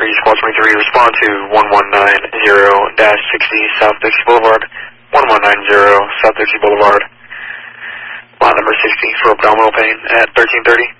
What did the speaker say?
Emergency Squad 23, respond to 1190-60 South Dixie Boulevard, 1190 South Dixie Boulevard, line number 60 for abdominal pain at 1330.